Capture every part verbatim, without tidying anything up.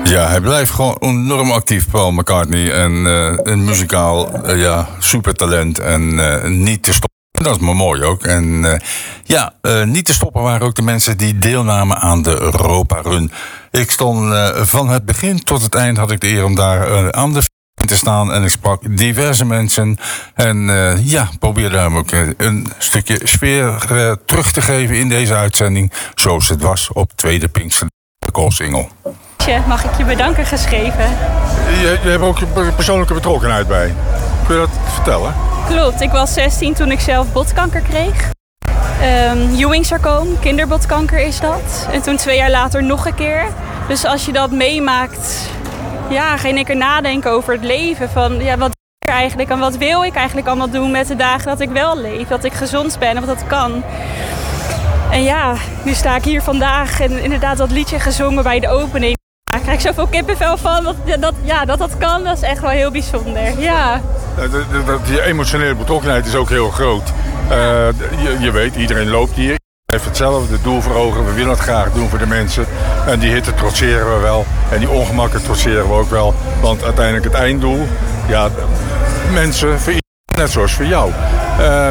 Ja, hij blijft gewoon enorm actief, Paul McCartney. En uh, een muzikaal uh, ja, supertalent en uh, niet te stoppen. Dat is maar mooi ook. En uh, ja, uh, niet te stoppen waren ook de mensen die deelnamen aan de Europa Run. Ik stond uh, van het begin tot het eind had ik de eer om daar uh, aan de te staan. En ik sprak diverse mensen. En uh, ja, probeerde hem ook uh, een stukje sfeer uh, terug te geven in deze uitzending. Zoals het was op tweede Pinkster de Koolsingel. Mag ik je bedanken geschreven? Je, je hebt ook een persoonlijke betrokkenheid bij. Kun je dat vertellen? Klopt, ik was zestien toen ik zelf botkanker kreeg. Um, Ewing-sarcoom, kinderbotkanker is dat. En toen twee jaar later nog een keer. Dus als je dat meemaakt, ja, ga je een keer nadenken over het leven. Van, ja, wat wil ik eigenlijk en wat wil ik eigenlijk allemaal doen met de dagen dat ik wel leef. Dat ik gezond ben en wat dat kan. En ja, nu sta ik hier vandaag en inderdaad dat liedje gezongen bij de opening. Daar krijg ik zoveel kippenvel van. Dat, dat, ja, dat dat kan, dat is echt wel heel bijzonder. Ja. Je emotionele betrokkenheid is ook heel groot. Uh, je, je weet, iedereen loopt hier. Heeft hetzelfde het doel voor ogen. We willen het graag doen voor de mensen. En die hitte trotseren we wel. En die ongemakken trotseren we ook wel. Want uiteindelijk het einddoel, ja, mensen, voor iedereen, net zoals voor jou. Uh,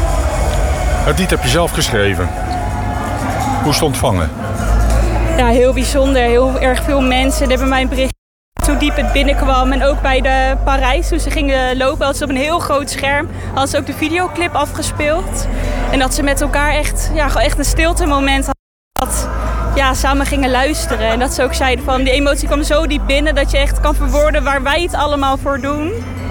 het lied heb je zelf geschreven. Hoe is het ontvangen? Ja, heel bijzonder. Heel erg veel mensen hebben mijn bericht hoe diep het binnenkwam. En ook bij de Parijs, toen ze gingen lopen, hadden ze op een heel groot scherm hadden ze ook de videoclip afgespeeld. En dat ze met elkaar echt, ja, gewoon echt een stilte moment hadden, ja, samen gingen luisteren. En dat ze ook zeiden van, die emotie kwam zo diep binnen dat je echt kan verwoorden waar wij het allemaal voor doen.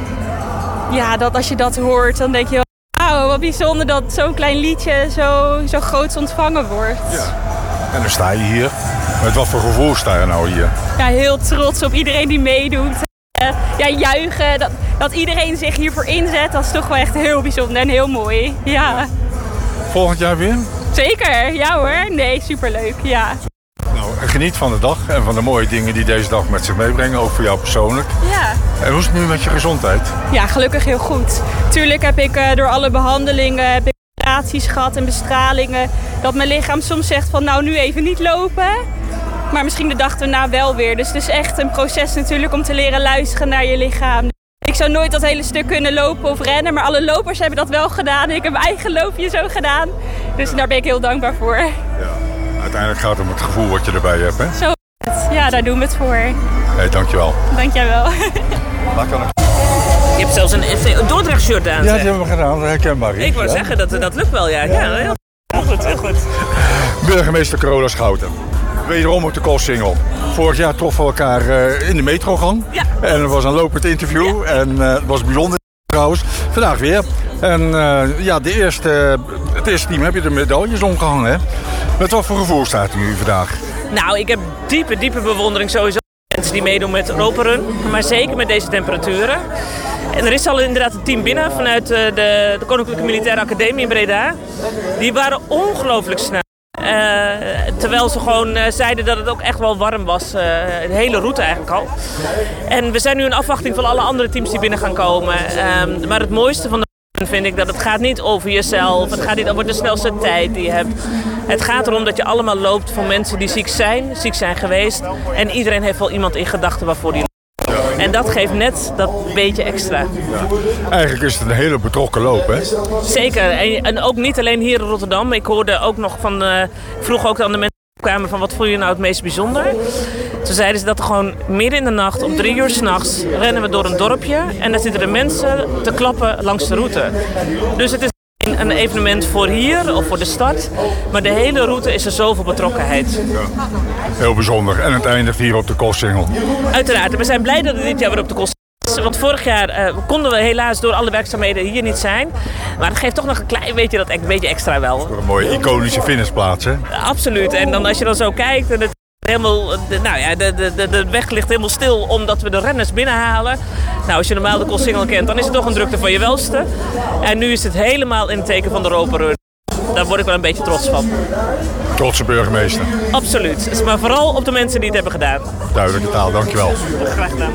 Ja, dat als je dat hoort, dan denk je, wauw, wat bijzonder dat zo'n klein liedje zo, zo groot ontvangen wordt. Ja. En dan sta je hier. Met wat voor gevoel sta je nou hier? Ja, heel trots op iedereen die meedoet. Uh, ja, juichen, dat, dat iedereen zich hiervoor inzet, dat is toch wel echt heel bijzonder en heel mooi. Ja. Volgend jaar weer? Zeker, ja hoor. Nee, superleuk, ja. Nou, geniet van de dag en van de mooie dingen die deze dag met zich meebrengen, ook voor jou persoonlijk. Ja. En hoe is het nu met je gezondheid? Ja, gelukkig heel goed. Tuurlijk heb ik uh, door alle behandelingen heb ik operaties gehad en bestralingen, dat mijn lichaam soms zegt van nou nu even niet lopen. Maar misschien de dag erna wel weer. Dus het is echt een proces natuurlijk om te leren luisteren naar je lichaam. Ik zou nooit dat hele stuk kunnen lopen of rennen, maar alle lopers hebben dat wel gedaan. Ik heb mijn eigen loopje zo gedaan. Dus daar ben ik heel dankbaar voor. Ja, uiteindelijk gaat het om het gevoel wat je erbij hebt, hè? Zo is het. Ja, daar doen we het voor. Hey, dankjewel. Dank jij wel. Je hebt zelfs een een Dordrecht-shirt aan. Ja, dat hebben we gedaan. Herkenbaar. Ik wou ja? zeggen, dat, dat lukt wel, ja. Ja, ja heel, heel goed, heel goed. Burgemeester Carola Schouten. Wederom op de Koolsingel. Vorig jaar troffen we elkaar uh, in de metrogang. Ja. En er was een lopend interview. Ja. En uh, het was bijzonder trouwens. Vandaag weer. En uh, ja, de eerste, het eerste team heb je de medailles omgehangen. Hè? Met wat voor gevoel staat u nu vandaag? Nou, ik heb diepe, diepe bewondering sowieso. Mensen die meedoen met Europa Run. Maar zeker met deze temperaturen. En er is al inderdaad een team binnen vanuit de, de Koninklijke Militaire Academie in Breda. Die waren ongelooflijk snel. Uh, terwijl ze gewoon uh, zeiden dat het ook echt wel warm was. Uh, de hele route eigenlijk al. En we zijn nu in afwachting van alle andere teams die binnen gaan komen. Uh, maar het mooiste van de vind ik dat het gaat niet over jezelf. Het gaat niet over de snelste tijd die je hebt. Het gaat erom dat je allemaal loopt voor mensen die ziek zijn, ziek zijn geweest. En iedereen heeft wel iemand in gedachten waarvoor die loopt. En dat geeft net dat beetje extra. Ja. Eigenlijk is het een hele betrokken loop, hè? Zeker. En, en ook niet alleen hier in Rotterdam. Ik hoorde ook nog van... Uh, ik vroeg ook aan de mensen die kwamen van wat vond je nou het meest bijzonder? Toen zeiden ze dat er gewoon midden in de nacht, om drie uur 's nachts, rennen we door een dorpje. En dan zitten er mensen te klappen langs de route. Dus het is een evenement voor hier of voor de stad. Maar de hele route is er zoveel betrokkenheid. Ja. Heel bijzonder. En het eindigt hier op de Koolsingel. Uiteraard. En we zijn blij dat het dit jaar weer op de Koolsingel is. Want vorig jaar uh, konden we helaas door alle werkzaamheden hier niet zijn. Maar het geeft toch nog een klein beetje, dat, een beetje extra wel. Een mooie iconische finishplaats, hè? Uh, absoluut. En dan als je dan zo kijkt... En het helemaal, de, nou ja, de, de, de weg ligt helemaal stil omdat we de renners binnenhalen. Nou, als je normaal de Koolsingel kent, dan is het toch een drukte van je welste. En nu is het helemaal in het teken van de Europa Run. Daar word ik wel een beetje trots van. Trotse burgemeester. Absoluut. Maar vooral op de mensen die het hebben gedaan. Duidelijke taal, dankjewel. Graag gedaan.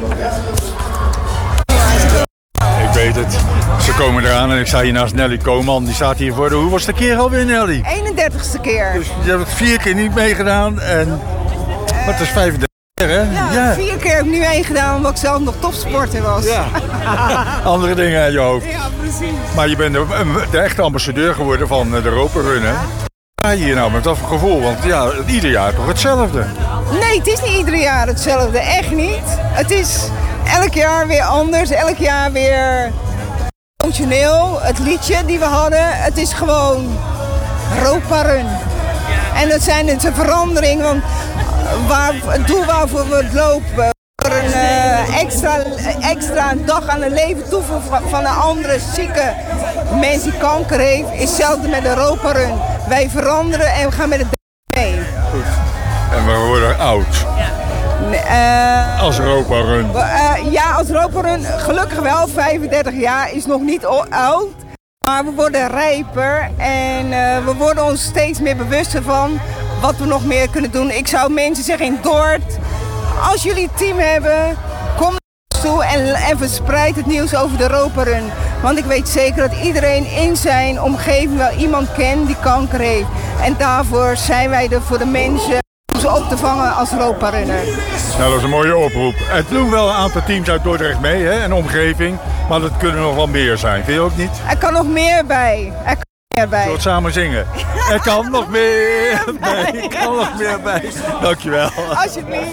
Ik weet het. Ze komen eraan en ik sta hier naast Nelly Koman. Die staat hier voor de... Hoe was de keer alweer, Nelly? eenendertigste keer. Dus je hebt het vier keer niet meegedaan en... Maar het is vijfendertig Hè? Ja, Ja, vier keer heb ik nu één gedaan omdat ik zelf nog topsporter was. Ja. Andere dingen aan je hoofd. Ja, precies. Maar je bent de, de echte ambassadeur geworden van de Europa Run, hè? Ja, hier nou met dat gevoel, want ja, ieder jaar toch hetzelfde. Nee, het is niet ieder jaar hetzelfde. Echt niet. Het is elk jaar weer anders. Elk jaar weer functioneel. Het liedje die we hadden, het is gewoon Europa Run. En dat zijn het een verandering, want waar, het doel waarvoor we het lopen, voor een uh, extra, extra dag aan het leven toevoegen van een andere zieke mens die kanker heeft, is hetzelfde met de Europa Run. Wij veranderen en we gaan met het mee. Goed. En we worden oud. Uh, als Europa Run. Uh, ja, als Europa Run gelukkig wel. vijfendertig jaar is nog niet oud. Maar we worden rijper en uh, we worden ons steeds meer bewuster van wat we nog meer kunnen doen. Ik zou mensen zeggen in Dordrecht, als jullie een team hebben, kom naar ons toe en, en verspreid het nieuws over de Europa Run. Want ik weet zeker dat iedereen in zijn omgeving wel iemand kent die kanker heeft. En daarvoor zijn wij er voor de mensen om ze op te vangen als Europa Runner. Nou, dat is een mooie oproep. Het doen wel een aantal teams uit Dordrecht mee, hè, en omgeving. Maar dat kunnen nog wel meer zijn, vind je ook niet? Er kan nog meer bij. Er kan meer bij. Zullen we het samen zingen? Er kan nog meer bij. Er kan nog meer bij. Dankjewel. Alsjeblieft.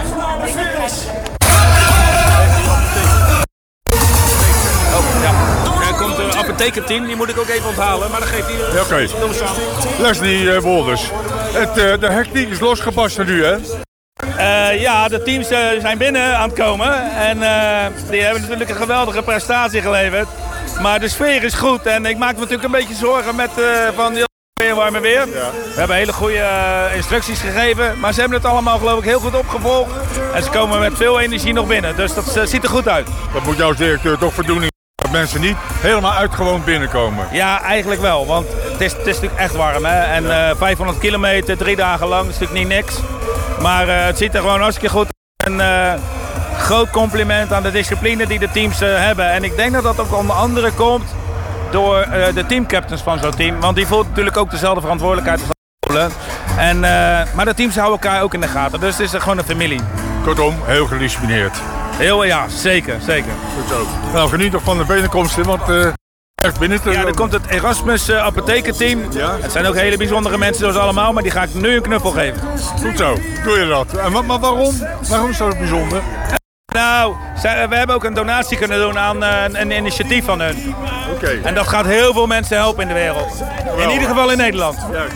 Er komt een apothekerteam, die moet ik ook even onthalen, maar dat geeft niet. Ja, oké. Okay. Leslie uh, Wolders, het, uh, de hectiek is losgebarsten nu, hè? Uh, ja, de teams uh, zijn binnen aan het komen en uh, die hebben natuurlijk een geweldige prestatie geleverd. Maar de sfeer is goed en ik maak me natuurlijk een beetje zorgen met uh, van die weer warme weer. Ja. We hebben hele goede uh, instructies gegeven, maar ze hebben het allemaal geloof ik heel goed opgevolgd. En ze komen met veel energie nog binnen, dus dat uh, ziet er goed uit. Dat moet jouw directeur toch voldoening dat mensen niet helemaal uitgewoond binnenkomen. Ja, eigenlijk wel, want het is, het is natuurlijk echt warm, hè? En uh, vijfhonderd kilometer, drie dagen lang, is natuurlijk niet niks. Maar uh, het ziet er gewoon hartstikke goed uit. En uh, groot compliment aan de discipline die de teams uh, hebben. En ik denk dat dat ook onder andere komt door uh, de teamcaptains van zo'n team. Want die voelt natuurlijk ook dezelfde verantwoordelijkheid als de en uh, Maar de teams houden elkaar ook in de gaten, dus het is gewoon een familie. Kortom, heel gedisciplineerd. Heel, ja, zeker, zeker. Goed zo. Nou, geniet nog van de binnenkomsten, want uh, echt binnen te... Ja, er komt het Erasmus uh, apothekerteam. Ja. Het zijn ook hele bijzondere mensen zoals allemaal, maar die ga ik nu een knuffel geven. Goed zo, doe je dat. En, maar, maar waarom? Waarom is dat bijzonder? Nou, we hebben ook een donatie kunnen doen aan uh, een initiatief van hun. Oké. Okay. En dat gaat heel veel mensen helpen in de wereld. Wel. In ieder geval in Nederland. Juist.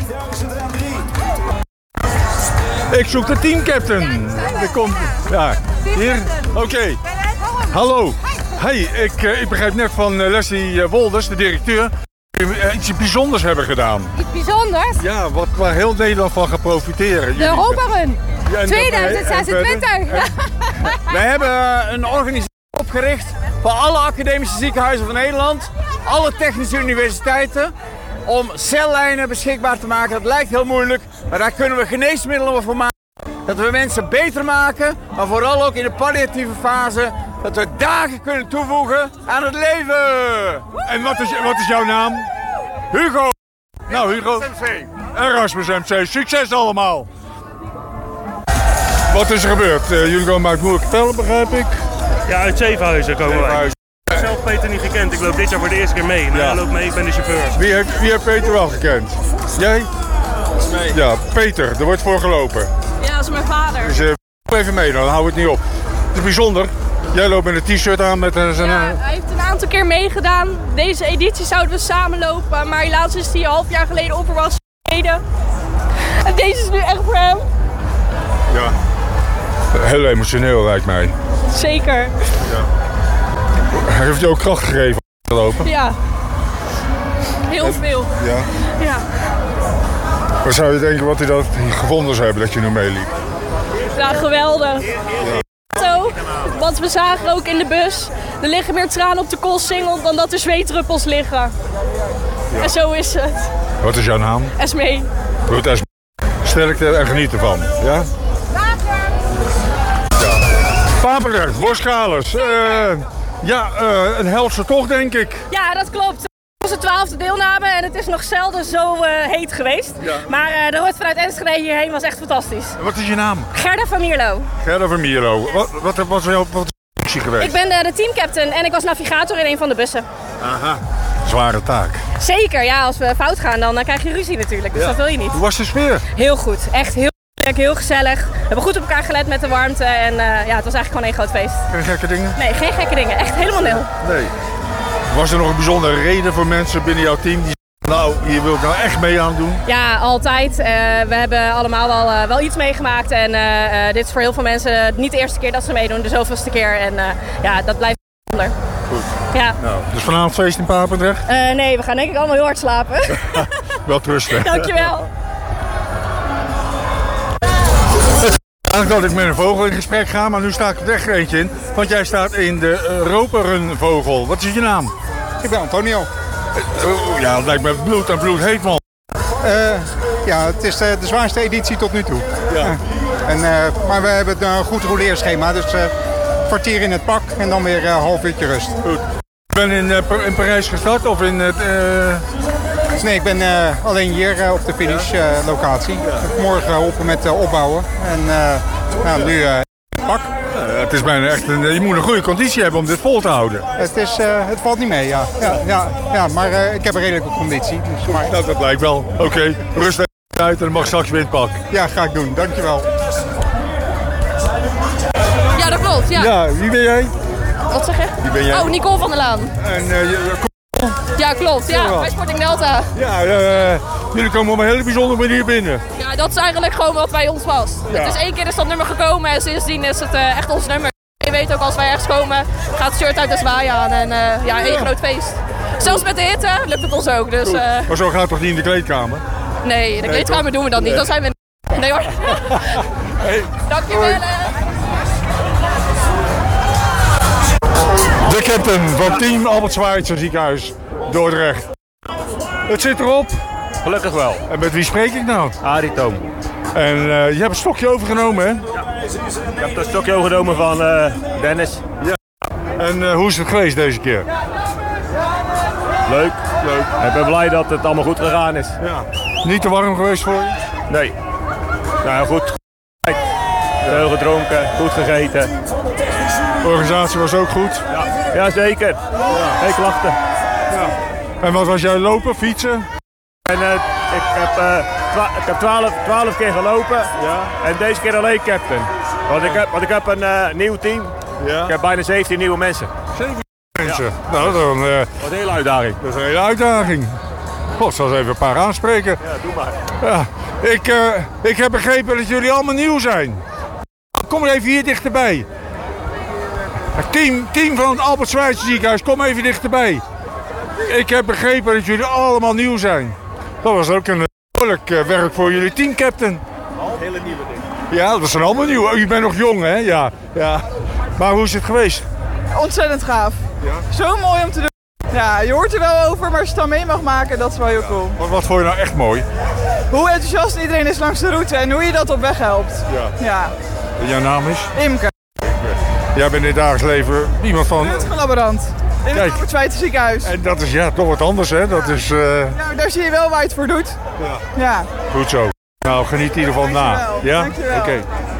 Ik zoek de teamcaptain. Er komt... Ja, hier. Oké. Okay. Hallo. Hey, ik, uh, ik begrijp net van uh, Leslie uh, Wolders, de directeur, dat uh, iets bijzonders hebben gedaan. Iets bijzonders? Ja, wat, waar heel Nederland van gaat profiteren. De Europa Run. Ja, tweeduizend zesentwintig. Wij hebben een organisatie opgericht voor alle academische ziekenhuizen van Nederland, alle technische universiteiten, om cellijnen beschikbaar te maken. Dat lijkt heel moeilijk, maar daar kunnen we geneesmiddelen voor maken. Dat we mensen beter maken, maar vooral ook in de palliatieve fase, dat we dagen kunnen toevoegen aan het leven. En wat is, wat is jouw naam? Hugo. Nou, Hugo. Erasmus M C. Succes allemaal. Wat is er gebeurd? Uh, jullie komen uit Moerkapelle, begrijp ik? Ja, uit Zevenhuizen komen Zevenhuizen. wij. Ik heb zelf Peter niet gekend. Ik loop dit jaar voor de eerste keer mee. Nou, ja. Hij loopt mee, ik ben de chauffeur. Wie heeft, wie heeft Peter wel gekend? Jij? Nee. Ja, Peter, er wordt voor gelopen. Ja, dat is mijn vader. Dus uh, even mee, dan hou het niet op. Het is bijzonder. Jij loopt met een t-shirt aan met een... Ja, hij heeft een aantal keer meegedaan. Deze editie zouden we samen lopen, maar helaas is hij een half jaar geleden op was gereden. En deze is nu echt voor hem. Ja, heel emotioneel lijkt mij. Zeker. Ja. Hij heeft je ook kracht gegeven om te lopen? Ja, heel veel. Ja. Ja. Wat zou je denken wat hij dat gevonden zou hebben dat je nu meeliep? Ja, geweldig. Ja. Want we zagen ook in de bus, er liggen meer tranen op de koolsingel dan dat er zweetdruppels liggen. Ja. En zo is het. Wat is jouw naam? Esmee. Goed, Esmee. Sterkte en geniet ervan, ja? Ja. Papendrecht, Boschalers. Uh, ja, uh, een helse tocht denk ik. Ja, dat klopt. Het was twaalfde deelname en het is nog zelden zo uh, heet geweest. Ja. Maar uh, de rit vanuit Enschede hierheen was echt fantastisch. Wat is je naam? Gerda van Mierlo. Gerda van Mierlo. Wat, wat, wat was jouw functie geweest? Ik ben uh, de teamcaptain en ik was navigator in een van de bussen. Aha. Zware taak. Zeker, ja. Als we fout gaan dan uh, krijg je ruzie natuurlijk, dus ja. dat wil je niet. Hoe was de sfeer? Heel goed. Echt heel leuk, heel gezellig. We hebben goed op elkaar gelet met de warmte en uh, ja, het was eigenlijk gewoon één groot feest. Geen gekke dingen? Nee, geen gekke dingen. Echt helemaal nul. Nee. Was er nog een bijzondere reden voor mensen binnen jouw team die nou, hier wil ik nou echt mee aan doen? Ja, altijd. Uh, we hebben allemaal wel, uh, wel iets meegemaakt en uh, uh, dit is voor heel veel mensen niet de eerste keer dat ze meedoen, de zoveelste keer en uh, ja, dat blijft bijzonder. Goed. Ja. Nou, dus vanavond feest in Papendrecht? Uh, nee, we gaan denk ik allemaal heel hard slapen. Wel rusten. Dankjewel. Eigenlijk dat ik met een vogel in gesprek ga, maar nu sta ik er echt eentje in. Want jij staat in de uh, roperenvogel. Wat is je naam? Ik ben Antonio. Uh, ja, dat lijkt me bloed en bloed heet, man. Uh, ja, het is uh, de zwaarste editie tot nu toe. Ja. Uh, en, uh, maar we hebben een goed rouleerschema, dus uh, kwartier in het pak en dan weer een uh, half uurtje rust. Goed. Ik ben in, uh, in Parijs gestart of in het... Uh... Nee, ik ben uh, alleen hier uh, op de finish uh, locatie. Ja. Morgen open met uh, opbouwen en uh, nou, nu uh, het pak. Uh, het is bijna echt een, je moet een goede conditie hebben om dit vol te houden. Het, is, uh, het valt niet mee, ja. ja, ja, ja maar uh, ik heb een redelijke conditie. Dus maar... Nou, dat lijkt wel. Oké, okay. Rust uit en dan mag straks weer in het pak. Ja, ga ik doen. Dankjewel. Ja, dat klopt. Ja, ja wie ben jij? Wat zeg je? Wie ben jij? Oh, Nicole van der Laan. En, uh, je, ja, klopt. Ja, bij Sporting Delta. Ja, uh, jullie komen op een hele bijzondere manier binnen. Ja, dat is eigenlijk gewoon wat bij ons past. Ja. Het is één keer is dat nummer gekomen en sindsdien is het uh, echt ons nummer. Je weet ook, als wij ergens komen, gaat het shirt uit de zwaai aan en uh, ja, één ja. groot feest. Zelfs met de hitte lukt het ons ook. Dus, uh... Maar zo gaat het toch niet in de kleedkamer? Nee, in de kleedkamer nee, doen we dat niet. Nee. Dan zijn we... Nee hoor. Hey. Dankjewel. De captain van team Albert Schweitzer ziekenhuis Dordrecht. Het zit erop. Gelukkig wel. En met wie spreek ik nou? Arie Toom. En uh, je hebt een stokje overgenomen, hè? Ja, ik heb een stokje overgenomen van uh, Dennis. Ja. En uh, hoe is het geweest deze keer? Leuk. Leuk. Ik ben blij dat het allemaal goed gegaan is. Ja. Niet te warm geweest voor je? Nee. Nou goed. Veel gedronken, goed gegeten. De organisatie was ook goed? Ja, ja zeker. Ja. Geen klachten. Ja. En wat was jij lopen, fietsen? En, uh, ik heb, uh, twa ik heb twaalf, twaalf keer gelopen ja. En deze keer alleen captain. Want ik heb, want ik heb een uh, nieuw team. Ja. Ik heb bijna zeventien nieuwe mensen. zeventien mensen? Ja. Nou, dan, uh, wat een hele uitdaging. Dat is een hele uitdaging. God, ik zal eens even een paar aanspreken. Ja, doe maar. Ja. Ik, uh, ik heb begrepen dat jullie allemaal nieuw zijn. Kom even hier dichterbij. Het team, team van het Albert Schweitzer ziekenhuis, kom even dichterbij. Ik heb begrepen dat jullie allemaal nieuw zijn. Dat was ook een behoorlijk uh, werk voor jullie teamcaptain. Al hele nieuwe dingen. Ja, dat zijn allemaal nieuw. U bent nog jong, hè? Ja, ja. Maar hoe is het geweest? Ontzettend gaaf. Ja? Zo mooi om te doen. Ja, je hoort er wel over, maar als je het dan mee mag maken, dat is wel heel cool. Wat, wat vond je nou echt mooi? Hoe enthousiast iedereen is langs de route en hoe je dat op weg helpt. Ja. Ja. En jouw naam is? Imke. Jij bent in het dagelijks leven iemand van... Buurtcollaborant. In het Albert Schweitzer ziekenhuis. En dat is ja toch wat anders, hè? Dat is... Uh... Nou, daar zie je wel waar je het voor doet. Ja. Ja. Goed zo. Nou, geniet in ieder geval na. Ja? Oké. Okay.